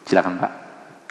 Silakan Pak.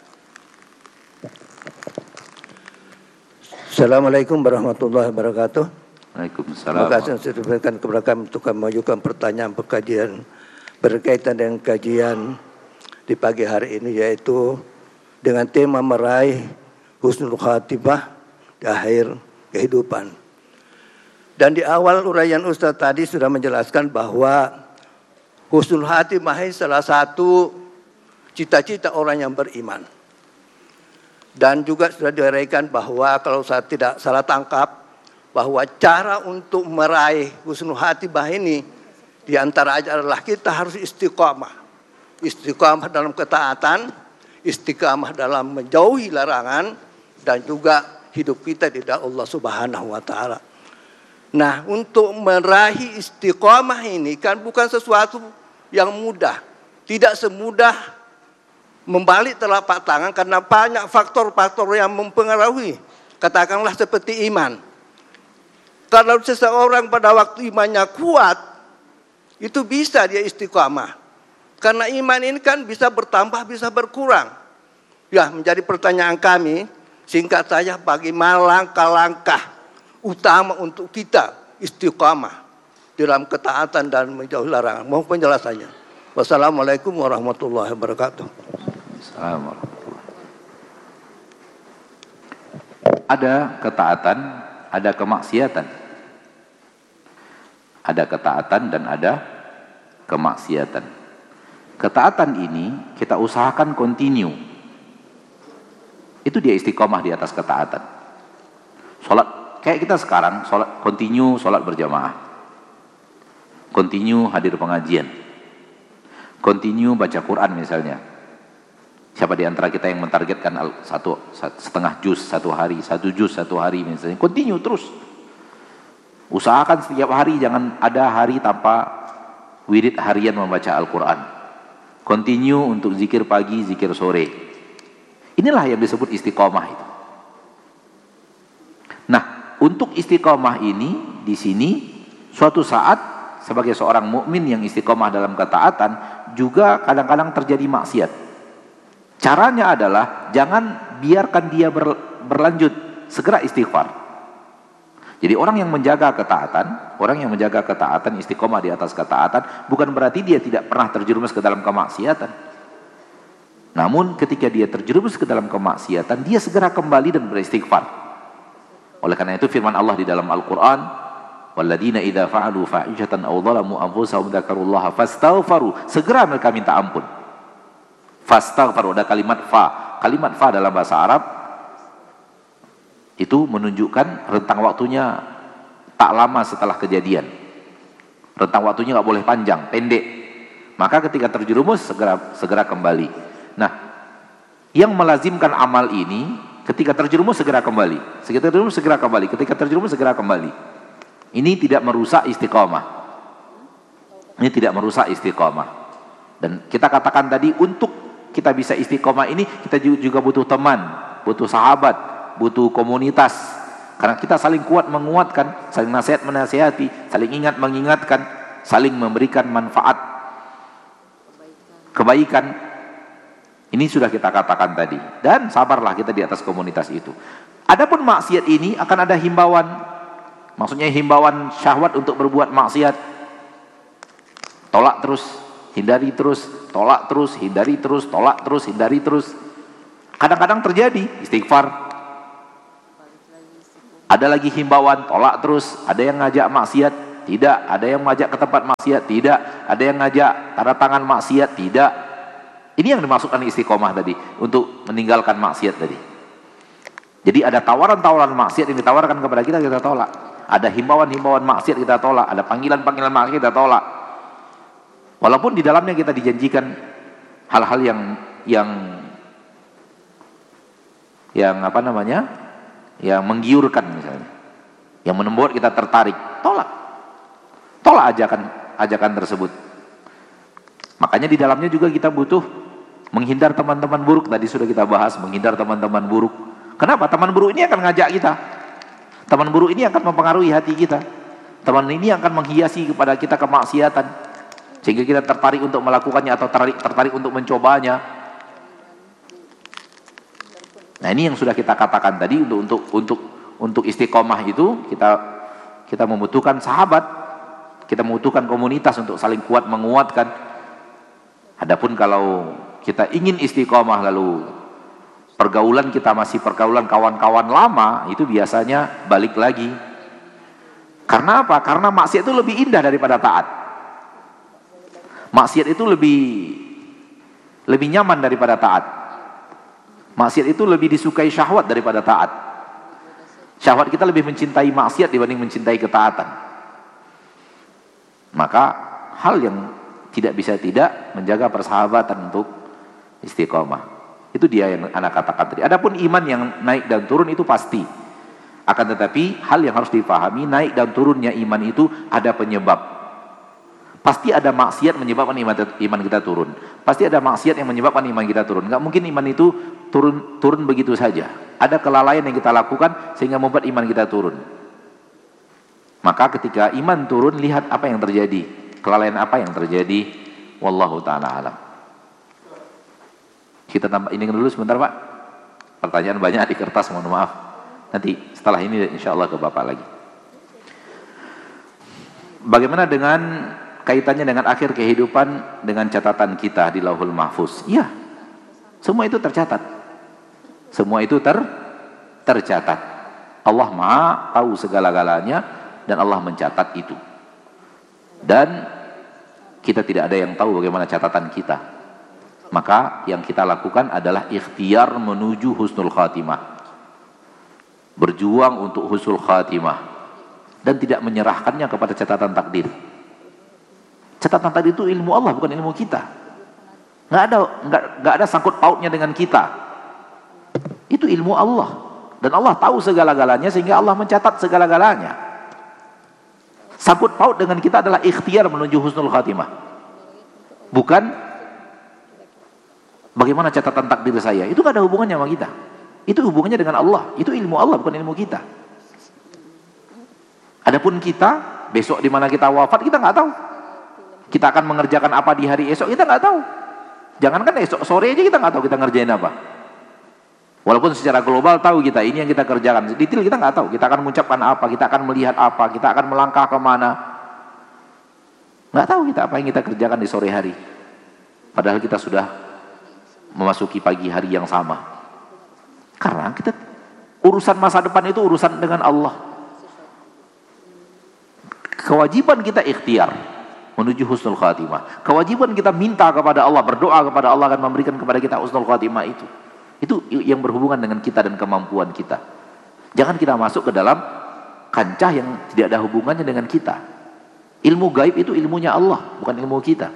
Assalamualaikum warahmatullahi wabarakatuh. Waalaikumsalam. Terima kasih yang sudah diberikan kepada kami untuk mengajukan pertanyaan perkajian berkaitan dengan kajian di pagi hari ini, yaitu dengan tema meraih husnul khatimah di akhir kehidupan. Dan di awal uraian Ustaz tadi sudah menjelaskan bahwa husnul khatimah salah satu cita-cita orang yang beriman. Dan juga sudah diuraikan bahwa kalau saya tidak salah tangkap, bahwa cara untuk meraih husnul khatimah ini diantara adalah kita harus istiqamah. Istiqamah dalam ketaatan, istiqamah dalam menjauhi larangan, dan juga hidup kita di dalam Allah Subhanahu wa taala. Nah, untuk meraih istiqamah ini kan bukan sesuatu yang mudah. Tidak semudah membalik telapak tangan karena banyak faktor-faktor yang mempengaruhi. Katakanlah seperti iman. Kalau seseorang pada waktu imannya kuat, itu bisa dia istiqamah. Karena iman ini kan bisa bertambah, bisa berkurang. Ya, menjadi pertanyaan kami, singkat saja, bagaimana langkah-langkah utama untuk kita istiqamah dalam ketaatan dan menjauhi larangan. Mohon penjelasannya. Wassalamualaikum warahmatullahi wabarakatuh. Ada ketaatan, ada kemaksiatan. Ada ketaatan dan ada kemaksiatan. Ketaatan ini kita usahakan continue. Itu dia istiqomah di atas ketaatan. Sholat, kayak kita sekarang, sholat, continue sholat berjamaah. Continue hadir pengajian. Continue baca Quran misalnya. Siapa di antara kita yang mentargetkan setengah juz satu hari, 1 juz satu hari misalnya. Continue terus. Usahakan setiap hari, jangan ada hari tanpa wirid harian membaca Al-Quran. Continue untuk zikir pagi, zikir sore. Inilah yang disebut istiqomah itu. Nah, untuk istiqomah ini di sini suatu saat sebagai seorang mukmin yang istiqomah dalam ketaatan juga kadang-kadang terjadi maksiat. Caranya adalah jangan biarkan dia berlanjut, segera istighfar. Jadi orang yang menjaga ketaatan, istiqomah di atas ketaatan, bukan berarti dia tidak pernah terjerumus ke dalam kemaksiatan. Namun ketika dia terjerumus ke dalam kemaksiatan, dia segera kembali dan beristighfar. Oleh karena itu firman Allah di dalam Al-Quran, walladzina idza fa'alu fa'ishatan aw dhalamu anfusahum dzakarullaha fastaghfaru, segera mereka minta ampun. Fastaghfaru, ada kalimat fa. Kalimat fa dalam bahasa Arab itu menunjukkan rentang waktunya tak lama setelah kejadian. Rentang waktunya nggak boleh panjang, pendek. Maka ketika terjerumus segera kembali. Nah, yang melazimkan amal ini ketika terjerumus segera kembali. Ketika terjerumus segera kembali. Ketika terjerumus segera kembali. Ini tidak merusak istiqomah. Ini tidak merusak istiqomah. Dan kita katakan tadi, untuk kita bisa istiqomah ini kita juga butuh teman, butuh sahabat, butuh komunitas. Karena kita saling kuat menguatkan, saling nasihat menasihati, saling ingat mengingatkan, saling memberikan manfaat, kebaikan. Ini sudah kita katakan tadi. Dan sabarlah kita di atas komunitas itu. Adapun maksiat ini akan ada himbauan. Maksudnya himbauan syahwat untuk berbuat maksiat. Tolak terus, hindari terus, tolak terus, hindari terus, tolak terus, hindari terus. Kadang-kadang terjadi istighfar. Ada lagi himbauan, tolak terus. Ada yang ngajak maksiat, tidak. Ada yang ngajak ke tempat maksiat, tidak. Ada yang ngajak tanda tangan maksiat, tidak. Ini yang dimaksudkan istiqomah tadi, untuk meninggalkan maksiat tadi. Jadi ada tawaran-tawaran maksiat yang ditawarkan kepada kita, kita tolak. Ada himbauan-himbauan maksiat kita tolak. Ada panggilan-panggilan maksiat kita tolak. Walaupun di dalamnya kita dijanjikan hal-hal yang apa namanya, yang menggiurkan misalnya, yang membuat kita tertarik, tolak ajakan tersebut. Makanya di dalamnya juga kita butuh menghindar teman-teman buruk. Tadi sudah kita bahas menghindar teman-teman buruk. Kenapa? Teman buruk ini akan ngajak kita. Teman buruk ini akan mempengaruhi hati kita. Teman ini akan menghiasi kepada kita kemaksiatan, sehingga kita tertarik untuk melakukannya atau tertarik untuk mencobanya. Nah, ini yang sudah kita katakan tadi, untuk istiqomah itu kita membutuhkan sahabat, kita membutuhkan komunitas untuk saling kuat menguatkan. Adapun kalau kita ingin istiqomah lalu pergaulan kita masih pergaulan kawan-kawan lama, itu biasanya balik lagi. Karena apa? Karena maksiat itu lebih indah daripada taat. Maksiat itu lebih nyaman daripada taat. Maksiat itu lebih disukai syahwat daripada taat. Syahwat kita lebih mencintai maksiat dibanding mencintai ketaatan. Maka hal yang tidak bisa tidak menjaga persahabatan untuk istiqomah. Itu dia yang anak katakan tadi. Adapun iman yang naik dan turun itu pasti. Akan tetapi hal yang harus dipahami, naik dan turunnya iman itu ada penyebab. Pasti ada maksiat menyebabkan iman kita turun. Pasti ada maksiat yang menyebabkan iman kita turun. Enggak mungkin iman itu turun begitu saja. Ada kelalaian yang kita lakukan sehingga membuat iman kita turun. Maka ketika iman turun, lihat apa yang terjadi. Kelalaian apa yang terjadi. Wallahu ta'ala alam. Kita tambah ini dulu sebentar, Pak. Pertanyaan banyak di kertas, mohon maaf. Nanti setelah ini insyaallah ke Bapak lagi. Bagaimana dengan kaitannya dengan akhir kehidupan dengan catatan kita di Lauhul Mahfuz? Iya, semua itu tercatat. Semua itu tercatat. Allah Maha tahu segala-galanya dan Allah mencatat itu. Dan kita tidak ada yang tahu bagaimana catatan kita. Maka yang kita lakukan adalah ikhtiar menuju husnul khatimah. Berjuang untuk husnul khatimah dan tidak menyerahkannya kepada catatan takdir. Catatan takdir itu ilmu Allah, bukan ilmu kita. Nggak ada sangkut pautnya dengan kita. Itu ilmu Allah. Dan Allah tahu segala-galanya sehingga Allah mencatat segala-galanya. Sangkut paut dengan kita adalah ikhtiar menuju husnul khatimah. Bukan bagaimana catatan takdir saya. Itu nggak ada hubungannya sama kita. Itu hubungannya dengan Allah. Itu ilmu Allah, bukan ilmu kita. Adapun kita, besok di mana kita wafat, kita nggak tahu. Kita akan mengerjakan apa di hari esok, kita nggak tahu. Jangankan esok, sore aja kita nggak tahu kita ngerjain apa. Walaupun secara global tahu kita, ini yang kita kerjakan. Detail kita nggak tahu. Kita akan mengucapkan apa, kita akan melihat apa, kita akan melangkah kemana. Nggak tahu kita apa yang kita kerjakan di sore hari. Padahal kita sudah memasuki pagi hari yang sama. Karena kita urusan masa depan itu urusan dengan Allah. Kewajiban kita ikhtiar menuju husnul khatimah. Kewajiban kita minta kepada Allah, berdoa kepada Allah akan memberikan kepada kita husnul khatimah itu. Itu yang berhubungan dengan kita dan kemampuan kita. Jangan kita masuk ke dalam kancah yang tidak ada hubungannya dengan kita. Ilmu gaib itu ilmunya Allah, bukan ilmu kita.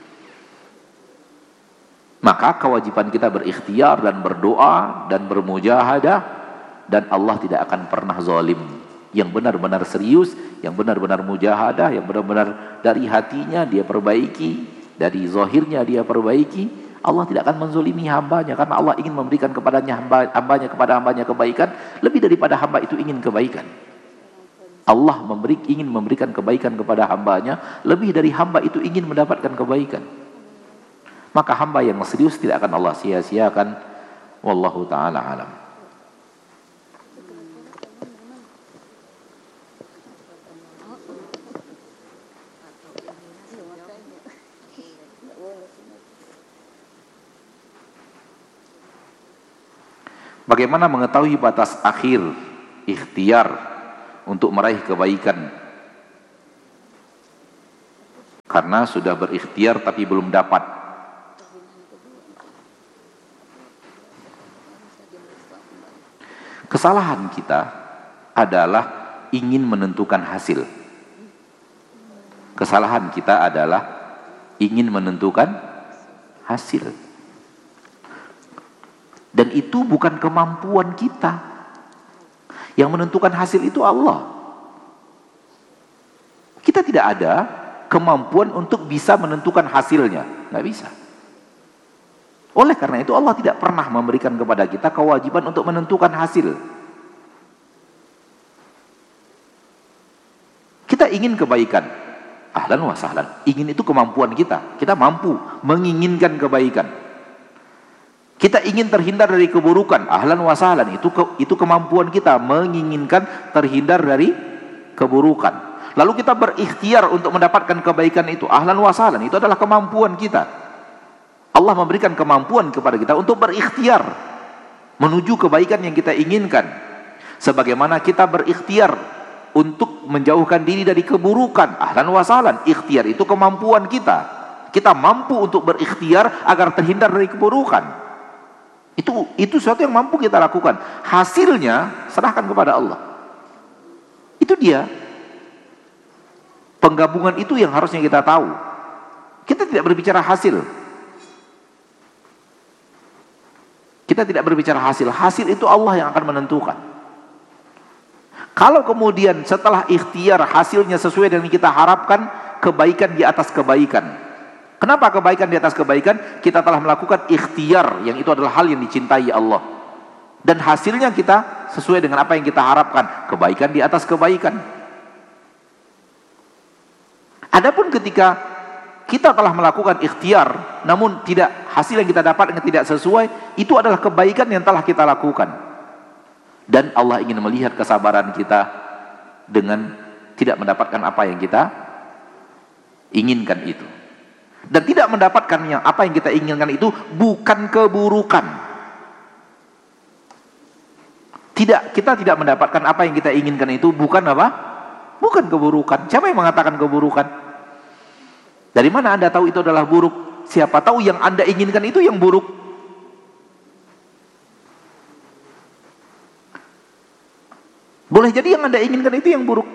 Maka kewajiban kita berikhtiar dan berdoa dan bermujahadah, dan Allah tidak akan pernah zalim. Yang benar-benar serius, yang benar-benar mujahadah, yang benar-benar dari hatinya dia perbaiki, dari zahirnya dia perbaiki, Allah tidak akan menzalimi hambanya, karena Allah ingin memberikan kepadanya hambanya kebaikan lebih daripada hamba itu ingin kebaikan. Allah ingin memberikan kebaikan kepada hambanya lebih dari hamba itu ingin mendapatkan kebaikan. Maka hamba yang serius tidak akan Allah sia-siakan. Wallahu ta'ala alam. Bagaimana mengetahui batas akhir ikhtiar untuk meraih kebaikan? Karena sudah berikhtiar tapi belum dapat. Kesalahan kita adalah ingin menentukan hasil. Kesalahan kita adalah ingin menentukan hasil. Dan itu bukan kemampuan kita. Yang menentukan hasil itu Allah. Kita tidak ada kemampuan untuk bisa menentukan hasilnya. Nggak bisa. Oleh karena itu Allah tidak pernah memberikan kepada kita kewajiban untuk menentukan hasil. Kita ingin kebaikan. Ahlan wa sahlan. Ingin itu kemampuan kita. Kita mampu menginginkan kebaikan. Kita ingin terhindar dari keburukan, ahlan wa sahlan, itu kemampuan kita menginginkan terhindar dari keburukan. Lalu kita berikhtiar untuk mendapatkan kebaikan itu, ahlan wa sahlan, itu adalah kemampuan kita. Allah memberikan kemampuan kepada kita untuk berikhtiar menuju kebaikan yang kita inginkan. Sebagaimana kita berikhtiar untuk menjauhkan diri dari keburukan, ahlan wa sahlan, ikhtiar itu kemampuan kita. Kita mampu untuk berikhtiar agar terhindar dari keburukan. Itu sesuatu yang mampu kita lakukan. Hasilnya serahkan kepada Allah. Itu dia. Penggabungan itu yang harusnya kita tahu. Kita tidak berbicara hasil. Kita tidak berbicara hasil. Hasil itu Allah yang akan menentukan. Kalau kemudian setelah ikhtiar hasilnya sesuai dengan kita harapkan, kebaikan di atas kebaikan. Kenapa kebaikan di atas kebaikan? Kita telah melakukan ikhtiar, yang itu adalah hal yang dicintai Allah. Dan hasilnya kita sesuai dengan apa yang kita harapkan, kebaikan di atas kebaikan. Adapun ketika kita telah melakukan ikhtiar, namun hasil yang kita dapatkan tidak sesuai, itu adalah kebaikan yang telah kita lakukan. Dan Allah ingin melihat kesabaran kita dengan tidak mendapatkan apa yang kita inginkan itu. Dan tidak mendapatkan apa yang kita inginkan itu bukan keburukan. Kita tidak mendapatkan apa yang kita inginkan itu bukan apa? Bukan keburukan. Siapa yang mengatakan keburukan? Dari mana Anda tahu itu adalah buruk? Siapa tahu yang Anda inginkan itu yang buruk? Boleh jadi yang Anda inginkan itu yang buruk.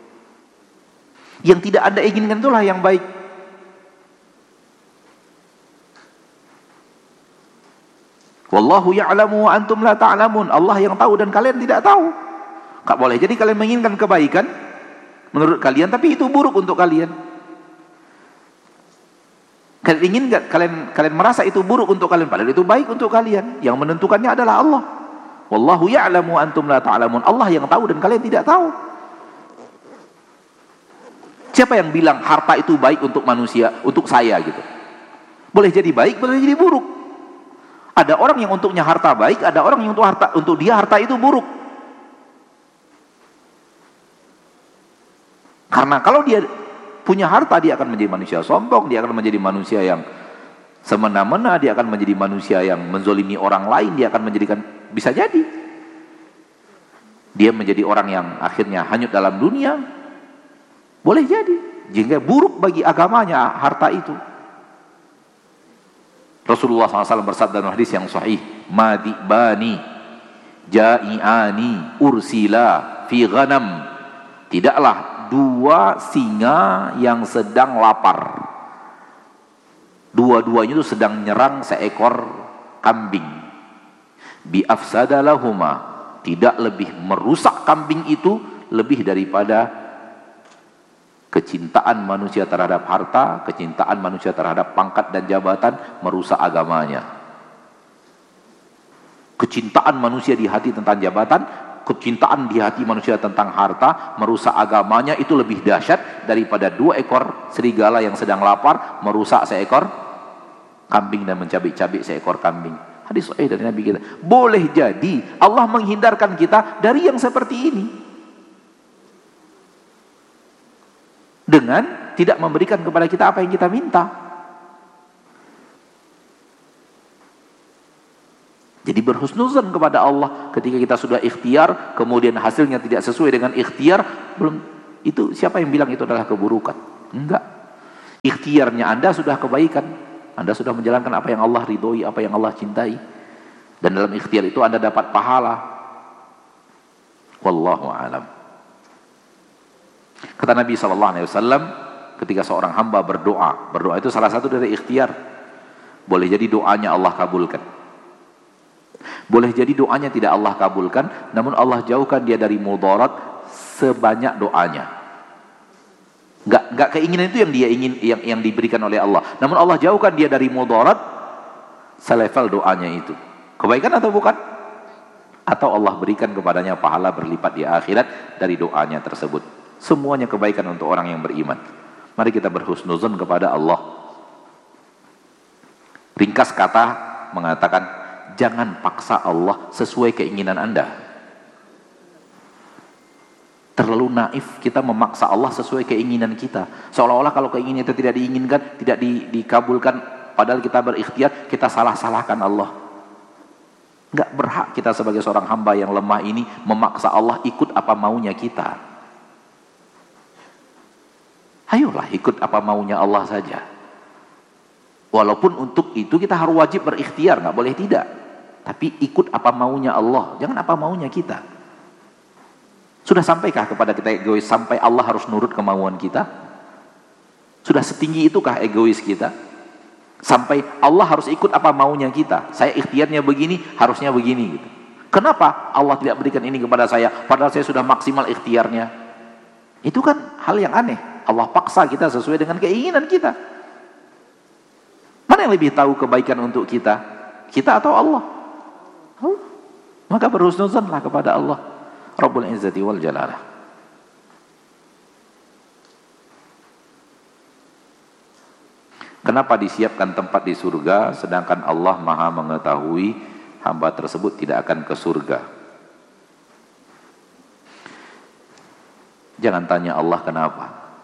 Yang tidak Anda inginkan itulah yang baik. Wallahu ya'lamu wa antum la ta'lamun. Allah yang tahu dan kalian tidak tahu. Boleh jadi kalian menginginkan kebaikan menurut kalian, tapi itu buruk untuk kalian. Kalian merasa itu buruk untuk kalian, padahal itu baik untuk kalian. Yang menentukannya adalah Allah. Wallahu ya'lamu wa antum la ta'lamun. Allah yang tahu dan kalian tidak tahu. Siapa yang bilang harta itu baik untuk manusia, untuk saya gitu? Boleh jadi baik, boleh jadi buruk. Ada orang yang untuknya harta baik, ada orang yang untuk dia harta itu buruk. Karena kalau dia punya harta, dia akan menjadi manusia sombong, dia akan menjadi manusia yang semena-mena, dia akan menjadi manusia yang menzolimi orang lain, dia akan bisa jadi dia menjadi orang yang akhirnya hanyut dalam dunia. Boleh jadi, jika buruk bagi agamanya harta itu. Rasulullah SAW bersabda dalam hadis yang sahih, "Madibani ja'iani ursila fi ghanam." Tidaklah dua singa yang sedang lapar, dua-duanya itu sedang menyerang seekor kambing. Bi afsada lahuma, tidak lebih merusak kambing itu lebih daripada kecintaan manusia terhadap harta, kecintaan manusia terhadap pangkat dan jabatan merusak agamanya. Kecintaan manusia di hati tentang jabatan, kecintaan di hati manusia tentang harta merusak agamanya itu lebih dahsyat daripada dua ekor serigala yang sedang lapar merusak seekor kambing dan mencabik-cabik seekor kambing. Hadis sahih dari Nabi kita. Boleh jadi Allah menghindarkan kita dari yang seperti ini dengan tidak memberikan kepada kita apa yang kita minta. Jadi berhusnuzan kepada Allah ketika kita sudah ikhtiar, kemudian hasilnya tidak sesuai dengan ikhtiar, itu siapa yang bilang itu adalah keburukan? Enggak. Ikhtiarnya Anda sudah kebaikan. Anda sudah menjalankan apa yang Allah ridhoi, apa yang Allah cintai. Dan dalam ikhtiar itu Anda dapat pahala. Wallahu a'lam. Kata Nabi SAW, ketika seorang hamba berdoa itu salah satu dari ikhtiar. Boleh jadi doanya Allah kabulkan, boleh jadi doanya tidak Allah kabulkan, namun Allah jauhkan dia dari mudarat sebanyak doanya. Enggak keinginan itu yang dia yang diberikan oleh Allah, namun Allah jauhkan dia dari mudarat selevel doanya itu. Kebaikan atau bukan? Atau Allah berikan kepadanya pahala berlipat di akhirat dari doanya tersebut. Semuanya kebaikan untuk orang yang beriman. Mari kita berhusnuzon kepada Allah. Ringkas kata mengatakan, jangan paksa Allah sesuai keinginan Anda. Terlalu naif kita memaksa Allah sesuai keinginan kita. Seolah-olah kalau keinginan itu tidak diinginkan, tidak dikabulkan, padahal kita berikhtiar, kita salah-salahkan Allah. Enggak berhak kita sebagai seorang hamba yang lemah ini memaksa Allah ikut apa maunya kita. Ayolah ikut apa maunya Allah saja. Walaupun untuk itu kita harus wajib berikhtiar, nggak boleh tidak. Tapi ikut apa maunya Allah, jangan apa maunya kita. Sudah sampaikah kepada kita egois sampai Allah harus nurut kemauan kita? Sudah setinggi itukah egois kita? Sampai Allah harus ikut apa maunya kita. Saya ikhtiarnya begini, harusnya begini gitu. Kenapa Allah tidak berikan ini kepada saya padahal saya sudah maksimal ikhtiarnya? Itu kan hal yang aneh. Allah paksa kita sesuai dengan keinginan kita. Mana yang lebih tahu kebaikan untuk kita? Kita atau Allah? Maka berhusnuzanlah kepada Allah Rabbul Izzati wal Jalalah. Kenapa disiapkan tempat di surga sedangkan Allah Maha mengetahui hamba tersebut tidak akan ke surga? Jangan tanya Allah kenapa.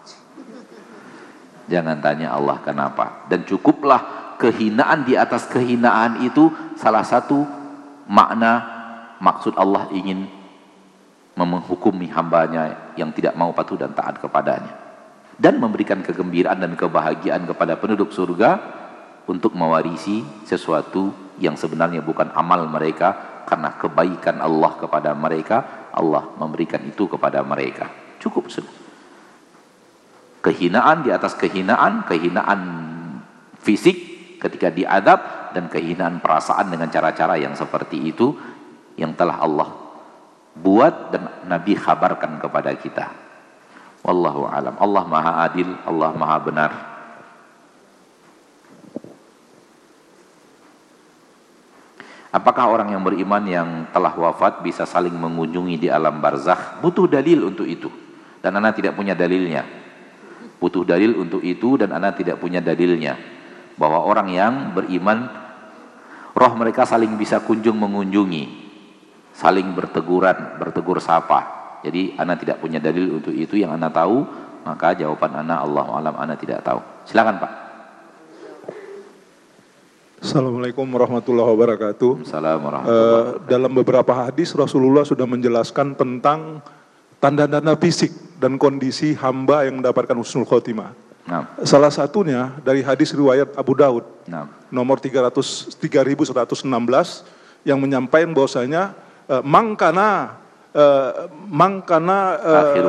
Jangan tanya Allah kenapa. Dan cukuplah kehinaan di atas kehinaan itu salah satu makna maksud Allah ingin menghukumi hambanya yang tidak mau patuh dan taat kepadanya, dan memberikan kegembiraan dan kebahagiaan kepada penduduk surga untuk mewarisi sesuatu yang sebenarnya bukan amal mereka, karena kebaikan Allah kepada mereka, Allah memberikan itu kepada mereka. Cukup sudah. Kehinaan di atas kehinaan, kehinaan fisik ketika diadab, dan kehinaan perasaan dengan cara-cara yang seperti itu yang telah Allah buat dan Nabi khabarkan kepada kita. Wallahu alam. Allah Maha Adil, Allah Maha Benar. Apakah orang yang beriman yang telah wafat bisa saling mengunjungi di alam barzakh? Butuh dalil untuk itu, dan ana tidak punya dalilnya. Butuh dalil untuk itu dan ana tidak punya dalilnya. Bahwa orang yang beriman roh mereka saling bisa kunjung mengunjungi, saling bertegur sapa. Jadi ana tidak punya dalil untuk itu. Yang ana tahu, maka jawaban ana Allahu alam, ana tidak tahu. Silakan Pak. Assalamualaikum warahmatullahi wabarakatuh. Assalamualaikum warahmatullahi wabarakatuh. Dalam beberapa hadis Rasulullah sudah menjelaskan tentang tanda-tanda fisik dan kondisi hamba yang mendapatkan husnul khotimah. Nah. Salah satunya dari hadis riwayat Abu Daud, nomor 3116, yang menyampaikan bahwasanya mangkana akhiru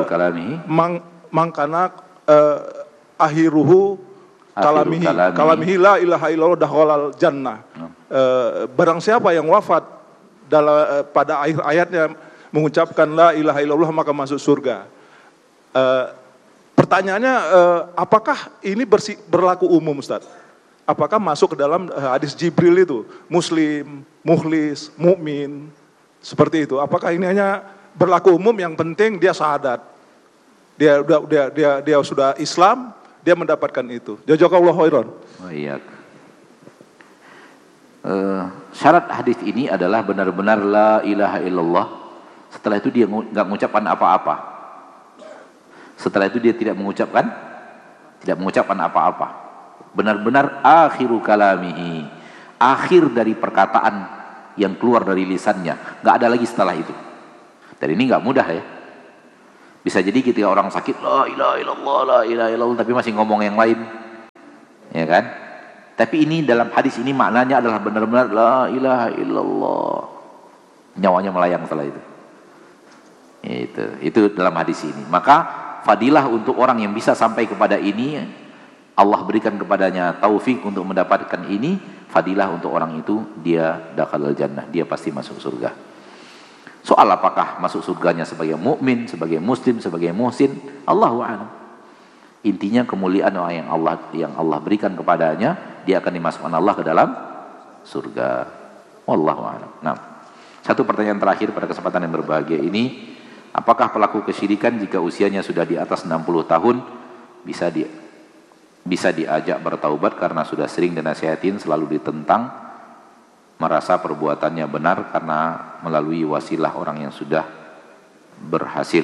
kalamihi la ilaha illallah dakhalal jannah. Barang siapa yang wafat pada akhir ayatnya mengucapkan la ilaha illallah maka masuk surga. Pertanyaannya, apakah ini berlaku umum, Ustaz? Apakah masuk ke dalam hadis Jibril itu, muslim, mukhlis, mukmin, seperti itu? Apakah ini hanya berlaku umum, yang penting dia syahadat, dia sudah Islam, dia mendapatkan itu? Jazakallahu khairan. Oh iya. Syarat hadis ini adalah benar-benar la ilaha illallah. Setelah itu dia nggak mengucapkan apa-apa. Setelah itu dia tidak mengucapkan apa-apa. Benar-benar akhiru kalamihi, akhir dari perkataan yang keluar dari lisannya, nggak ada lagi setelah itu. Dan ini nggak mudah ya. Bisa jadi ketika orang sakit la ilaha illallah, tapi masih ngomong yang lain, ya kan? Tapi ini dalam hadis ini maknanya adalah benar-benar la ilaha illallah, nyawanya melayang setelah itu. Itu dalam hadis ini. Maka fadilah untuk orang yang bisa sampai kepada ini, Allah berikan kepadanya taufik untuk mendapatkan ini. Fadilah untuk orang itu, dia dakhalal jannah, dia pasti masuk surga. Soal apakah masuk surganya sebagai mukmin, sebagai muslim, sebagai muhsin, Allahu a'lam. Intinya kemuliaan yang Allah berikan kepadanya, dia akan dimasukkan Allah ke dalam surga. Wallahu a'lam. Nah, satu pertanyaan terakhir pada kesempatan yang berbahagia ini. Apakah pelaku kesyirikan jika usianya sudah di atas 60 tahun bisa diajak bertaubat karena sudah sering dinasihatin selalu ditentang? merasa perbuatannya benar karena melalui wasilah orang yang sudah berhasil.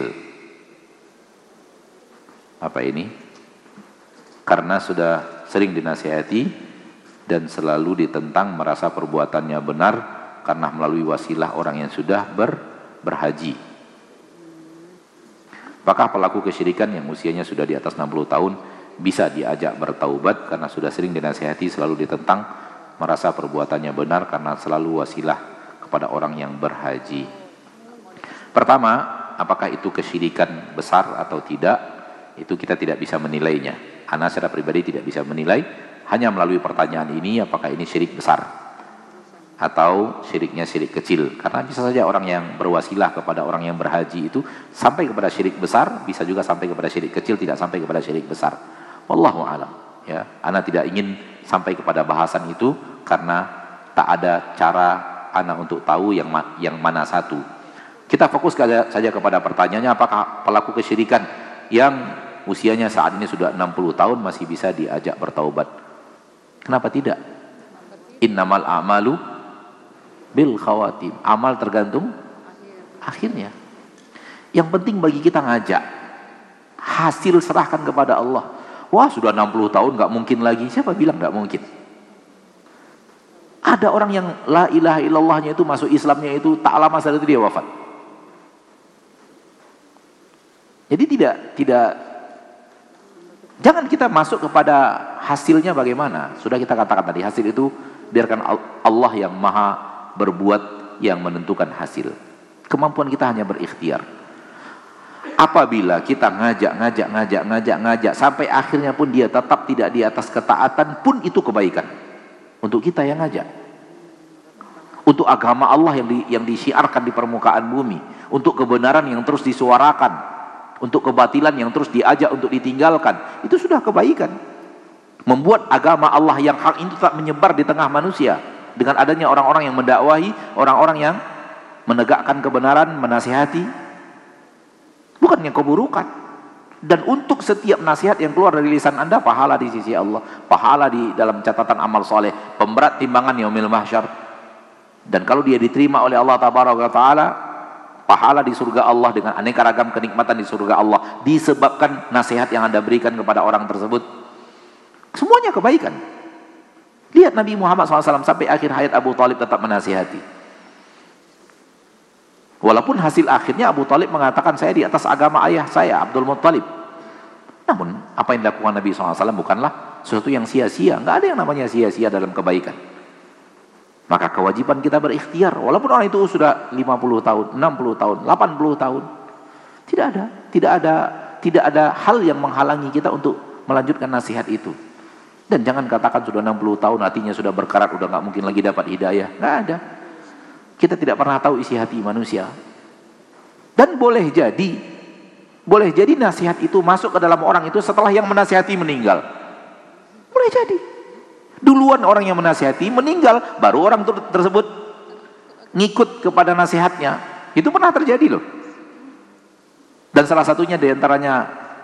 Apa ini? Karena sudah sering dinasihati dan selalu ditentang merasa perbuatannya benar karena melalui wasilah orang yang sudah berhaji. Apakah pelaku kesyirikan yang usianya sudah di atas 60 tahun bisa diajak bertaubat karena sudah sering dinasihati selalu ditentang merasa perbuatannya benar karena selalu wasilah kepada orang yang berhaji? Pertama, apakah itu kesyirikan besar atau tidak? Itu kita tidak bisa menilainya. Ana secara pribadi tidak bisa menilai, hanya melalui pertanyaan ini apakah ini syirik besar atau syiriknya syirik kecil. Karena bisa saja orang yang berwasilah kepada orang yang berhaji itu sampai kepada syirik besar, bisa juga sampai kepada syirik kecil, tidak sampai kepada syirik besar. Wallahu a'lam. Ya, ana tidak ingin sampai kepada bahasan itu karena tak ada cara ana untuk tahu yang mana satu. Kita fokus saja kepada pertanyaannya, apakah pelaku kesyirikan yang usianya saat ini sudah 60 tahun masih bisa diajak bertaubat? Kenapa tidak? Innamal a'malu bil khawatim. Amal tergantung akhirnya. Yang penting bagi kita ngajak, hasil serahkan kepada Allah. Wah, sudah 60 tahun gak mungkin lagi. Siapa bilang gak mungkin? Ada orang yang la ilaha illallahnya itu masuk Islamnya itu tak lama setelah itu dia wafat. Jadi tidak jangan kita masuk kepada hasilnya bagaimana. Sudah kita katakan tadi, hasil itu biarkan Allah yang maha berbuat yang menentukan hasil. Kemampuan kita hanya berikhtiar. Apabila kita ngajak sampai akhirnya pun dia tetap tidak di atas ketaatan pun itu kebaikan. Untuk kita yang ngajak. Untuk agama Allah yang disiarkan di permukaan bumi. Untuk kebenaran yang terus disuarakan. Untuk kebatilan yang terus diajak untuk ditinggalkan. Itu sudah kebaikan. Membuat agama Allah yang hak itu tak menyebar di tengah manusia. Dengan adanya orang-orang yang mendakwahi, orang-orang yang menegakkan kebenaran, menasihati, bukan yang keburukan. Dan untuk setiap nasihat yang keluar dari lisan Anda, pahala di sisi Allah, pahala di dalam catatan amal soleh, pemberat timbangan yaumil mahsyar. Dan kalau dia diterima oleh Allah Tabaraka Ta'ala, pahala di surga Allah dengan aneka ragam kenikmatan di surga Allah, disebabkan nasihat yang Anda berikan kepada orang tersebut. Semuanya kebaikan. Lihat Nabi Muhammad SAW sampai akhir hayat Abu Talib tetap menasihati. Walaupun hasil akhirnya Abu Talib mengatakan saya di atas agama ayah saya, Abdul Muttalib. Namun apa yang dilakukan Nabi SAW bukanlah sesuatu yang sia-sia. Nggak ada yang namanya sia-sia dalam kebaikan. Maka kewajiban kita berikhtiar. Walaupun orang itu sudah 50 tahun, 60 tahun, 80 tahun. Tidak ada hal yang menghalangi kita untuk melanjutkan nasihat itu. Dan jangan katakan sudah 60 tahun hatinya sudah berkarat, udah nggak mungkin lagi dapat hidayah. Nggak ada. Kita tidak pernah tahu isi hati manusia. Dan boleh jadi nasihat itu masuk ke dalam orang itu setelah yang menasihati meninggal. Boleh jadi. Duluan orang yang menasihati meninggal, baru orang tersebut ngikut kepada nasihatnya. Itu pernah terjadi loh. Dan salah satunya diantaranya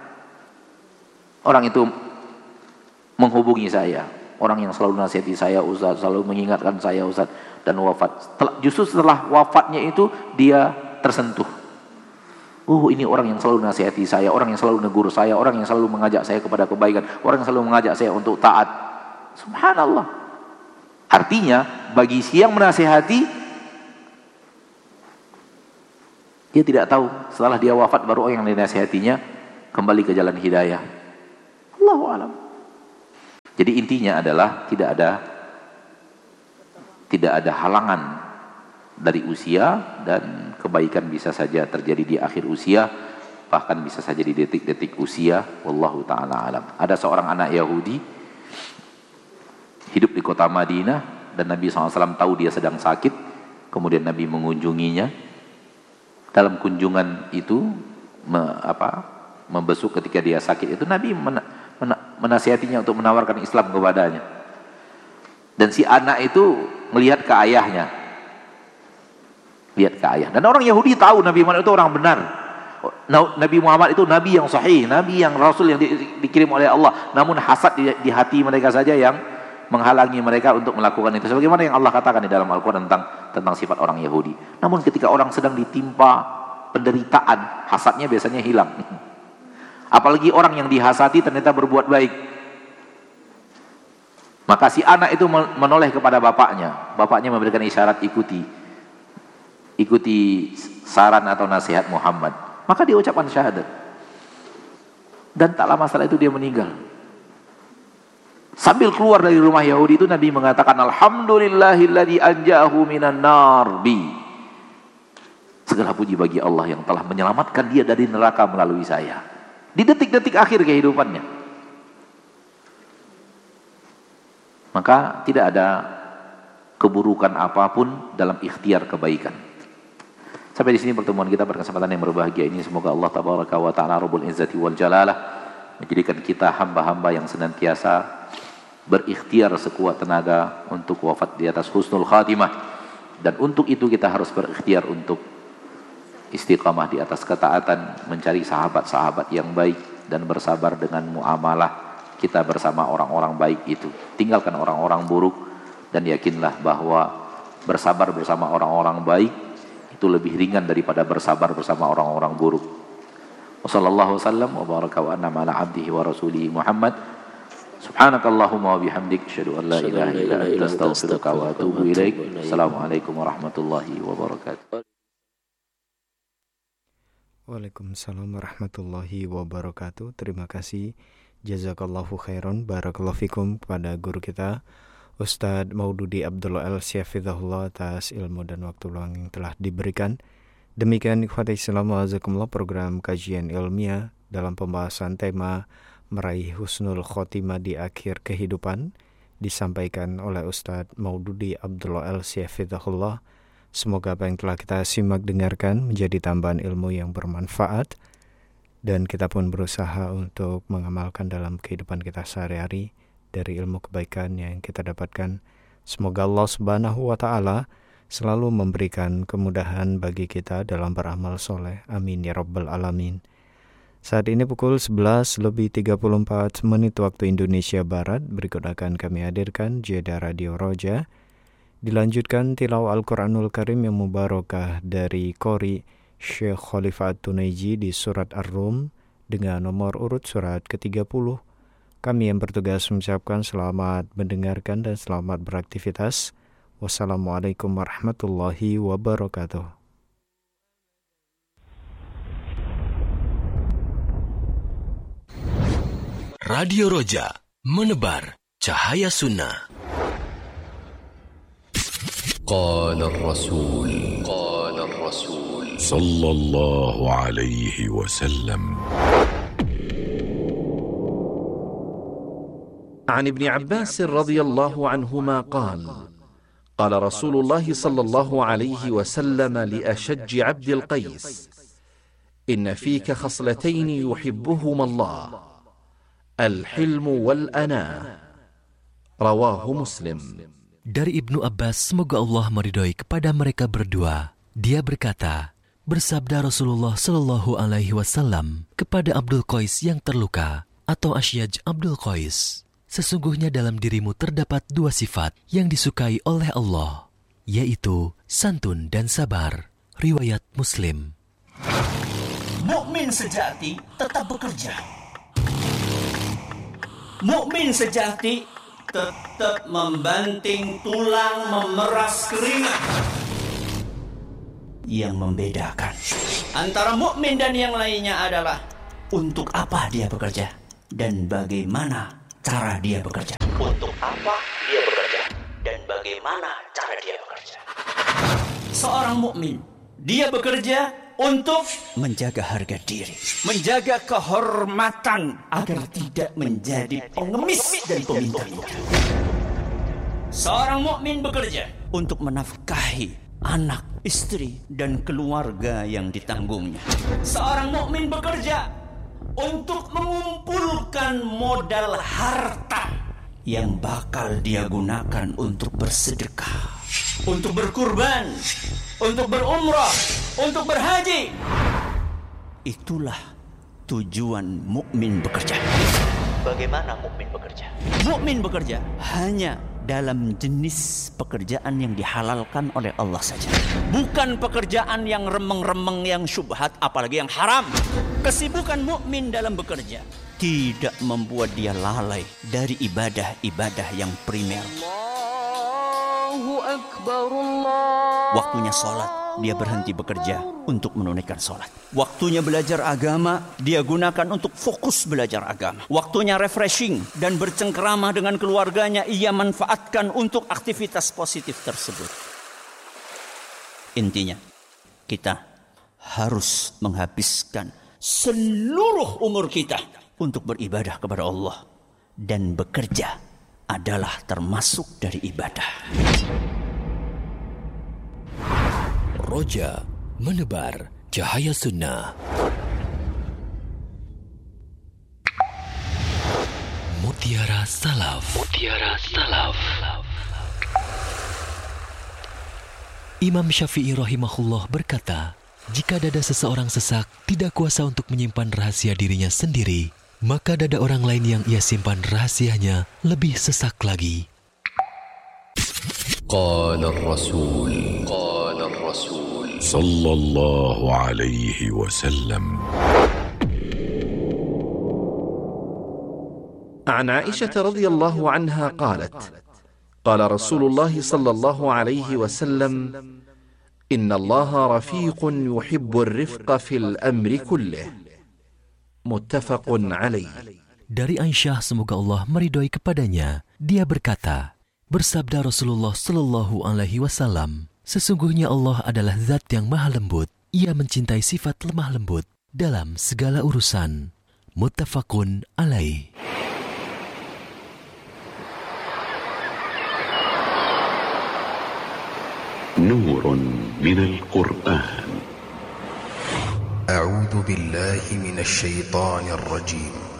orang itu menghubungi saya, orang yang selalu nasihati saya Ustaz, selalu mengingatkan saya Ustaz, dan wafat. Justru setelah wafatnya itu dia tersentuh. Ini orang yang selalu nasihati saya, orang yang selalu negur saya, orang yang selalu mengajak saya kepada kebaikan, orang yang selalu mengajak saya untuk taat. Subhanallah. Artinya bagi si yang menasihati, dia tidak tahu setelah dia wafat baru orang yang dinasihatinya kembali ke jalan hidayah. Allahu a'lam. Jadi intinya adalah tidak ada halangan dari usia, dan kebaikan bisa saja terjadi di akhir usia, bahkan bisa saja di detik-detik usia. Wallahu ta'ala alam. Ada seorang anak Yahudi hidup di kota Madinah dan Nabi SAW tahu dia sedang sakit. Kemudian Nabi mengunjunginya. Dalam kunjungan itu membesuk ketika dia sakit itu, Nabi menasihatinya untuk menawarkan Islam kepadanya. Dan si anak itu melihat ke ayahnya. Lihat ke ayah. Dan orang Yahudi tahu Nabi Muhammad itu orang benar. Nabi Muhammad itu Nabi yang sahih, Nabi yang Rasul yang dikirim oleh Allah. Namun hasad di hati mereka saja yang menghalangi mereka untuk melakukan itu. Sebagaimana yang Allah katakan di dalam Al-Quran tentang sifat orang Yahudi. Namun ketika orang sedang ditimpa penderitaan, hasadnya biasanya hilang. Apalagi orang yang dihasati ternyata berbuat baik. Maka si anak itu menoleh kepada bapaknya. Bapaknya memberikan isyarat, ikuti saran atau nasihat Muhammad. Maka dia ucapkan syahadat. Dan tak lama setelah itu dia meninggal. Sambil keluar dari rumah Yahudi itu Nabi mengatakan, Alhamdulillahilladzi anjahu minan nar bi. Segala puji bagi Allah yang telah menyelamatkan dia dari neraka melalui saya. Di detik-detik akhir kehidupannya. Maka tidak ada keburukan apapun dalam ikhtiar kebaikan. Sampai di sini pertemuan kita pada kesempatan yang berbahagia ini. Semoga Allah tabaraka wa ta'ala Rabbul Izzati wal Jalalah menjadikan kita hamba-hamba yang senantiasa berikhtiar sekuat tenaga untuk wafat di atas husnul khatimah. Dan untuk itu kita harus berikhtiar untuk istiqamah di atas ketaatan, mencari sahabat-sahabat yang baik dan bersabar dengan muamalah kita bersama orang-orang baik itu. Tinggalkan orang-orang buruk dan yakinlah bahwa bersabar bersama orang-orang baik itu lebih ringan daripada bersabar bersama orang-orang buruk. Wassallallahu wasallam wa baraka wa an'ama ala abdihi wa rasulihi Muhammad. Subhanakallahumma wa bihamdik asyhadu an la ilaha illa anta astaghfiruka wa atubu ilaik. Assalamualaikum warahmatullahi wabarakatuh. Waalaikumsalam warahmatullahi wabarakatuh. Terima kasih, jazakallahu khairan, barakallahu fikum kepada guru kita Ustadz Maududi Abdullah Al-Syafidhahullah atas ilmu dan waktu luang yang telah diberikan. Demikian ikhwati Islam wa azakumullah, program kajian ilmiah dalam pembahasan tema meraih husnul khotimah di akhir kehidupan disampaikan oleh Ustadz Maududi Abdullah Al-Syafidhahullah. Semoga apa yang telah kita simak dengarkan menjadi tambahan ilmu yang bermanfaat dan kita pun berusaha untuk mengamalkan dalam kehidupan kita sehari-hari dari ilmu kebaikan yang kita dapatkan. Semoga Allah Subhanahu wa ta'ala selalu memberikan kemudahan bagi kita dalam beramal soleh. Amin ya rabbal alamin. Saat ini pukul 11:34 waktu Indonesia Barat. Berikut akan kami hadirkan jeda Radio Roja. Dilanjutkan tilawah Al-Quranul Karim yang mubarakah dari Qori Syekh Khalifah Tunaiji di surat Ar-Rum dengan nomor urut surat ke-30. Kami yang bertugas mengucapkan selamat mendengarkan dan selamat beraktivitas. Wassalamualaikum warahmatullahi wabarakatuh. Radio Roja, menebar cahaya sunnah. قال الرسول صلى الله عليه وسلم عن ابن عباس رضي الله عنهما قال قال رسول الله صلى الله عليه وسلم لأشج عبد القيس إن فيك خصلتين يحبهما الله الحلم والأناة رواه مسلم. Dari Ibnu Abbas, semoga Allah meridhoi kepada mereka berdua. Dia berkata, bersabda Rasulullah Shallallahu Alaihi Wasallam kepada Abdul Qais yang terluka atau Asyaj Abdul Qais, sesungguhnya dalam dirimu terdapat dua sifat yang disukai oleh Allah, yaitu santun dan sabar. Riwayat Muslim. Mukmin sejati tetap bekerja. Mukmin sejati tetap membanting tulang, memeras keringat. Yang membedakan antara mukmin dan yang lainnya adalah untuk apa dia bekerja dan bagaimana cara dia bekerja. Untuk apa dia bekerja dan bagaimana cara dia bekerja. Seorang mukmin, dia bekerja untuk menjaga harga diri, menjaga kehormatan agar tidak menjadi pengemis dan peminta-minta. Seorang mukmin bekerja untuk menafkahi anak, istri, dan keluarga yang ditanggungnya. Seorang mukmin bekerja untuk mengumpulkan modal harta yang bakal dia gunakan untuk bersedekah, untuk berkurban, untuk berumrah, untuk berhaji. Itulah tujuan mukmin bekerja. bagaimana mukmin bekerja. Mukmin bekerja hanya dalam jenis pekerjaan yang dihalalkan oleh Allah saja. Bukan pekerjaan yang remeng-remeng, yang syubhat, apalagi yang haram. Kesibukan mukmin dalam bekerja tidak membuat dia lalai dari ibadah-ibadah yang primer. Allahu Akbar, Allah. Waktunya sholat, dia berhenti bekerja untuk menunaikan sholat. Waktunya belajar agama, dia gunakan untuk fokus belajar agama. Waktunya refreshing dan bercengkerama dengan keluarganya, ia manfaatkan untuk aktivitas positif tersebut. Intinya, kita harus menghabiskan seluruh umur kita untuk beribadah kepada Allah. Dan bekerja adalah termasuk dari ibadah. Roja menebar cahaya sunnah. Mutiara Salaf. Mutiara Salaf. Imam Syafi'i rahimahullah berkata, jika dada seseorang sesak, tidak kuasa untuk menyimpan rahasia dirinya sendiri, maka dada orang lain yang ia simpan rahasianya lebih sesak lagi. Qala Rasul sallallahu alaihi wasallam. عن عائشة رضي الله عنها قالت قال رسول الله صلى الله عليه وسلم إن الله رفيق يحب الرفق في الأمر كله متفق عليه. Dari Aisyah, semoga Allah meridhoi kepadanya, dia berkata, bersabda Rasulullah sallallahu alaihi wasallam, sesungguhnya Allah adalah zat yang maha lembut. Ia mencintai sifat lemah lembut dalam segala urusan. Muttafaqun alaih. نور من القرآن. أعوذ بالله من الشيطان الرجيم.